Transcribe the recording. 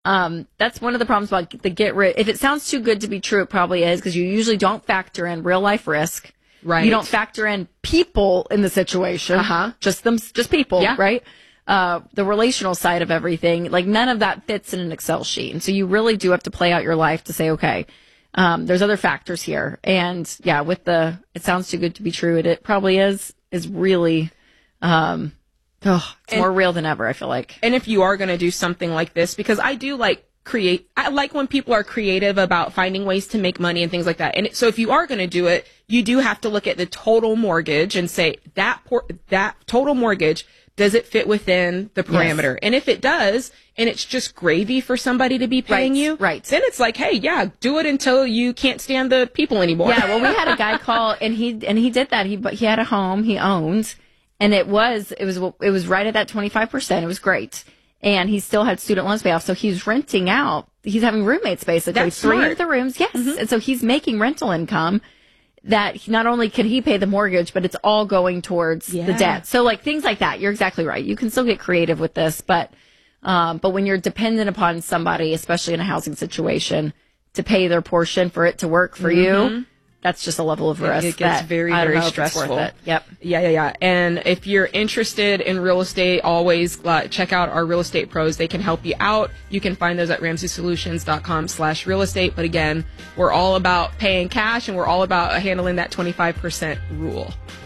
That's one of the problems about the get rid. If it sounds too good to be true, it probably is, because you usually don't factor in real life risk. Right. You don't factor in people in the situation. Just people. Yeah. Right. The relational side of everything, like none of that fits in an Excel sheet. And so you really do have to play out your life to say, okay, there's other factors here. And yeah, with it sounds too good to be true. It probably is really, it's more real than ever, I feel like. And if you are going to do something like this, because I do I like when people are creative about finding ways to make money and things like that. And so if you are going to do it, you do have to look at the total mortgage and say that total mortgage, does it fit within the parameter? Yes. And if it does, and it's just gravy for somebody to be paying you, right. Then it's like, hey, yeah, do it until you can't stand the people anymore. Yeah, well, we had a guy call, and he did that. He had a home he owned, and it was right at that 25%. It was great. And he still had student loans pay off. So he's renting out. He's having roommates, basically. That's 3 smart. of the rooms. Yes. Mm-hmm. And so he's making rental income that not only can he pay the mortgage, but it's all going towards the debt. So things like that. You're exactly right. You can still get creative with this, but when you're dependent upon somebody, especially in a housing situation, to pay their portion for it to work for you, that's just a level of risk. It gets very, very stressful. Yep. Yeah. And if you're interested in real estate, always check out our real estate pros. They can help you out. You can find those at RamseySolutions.com/real estate. But again, we're all about paying cash, and we're all about handling that 25% rule.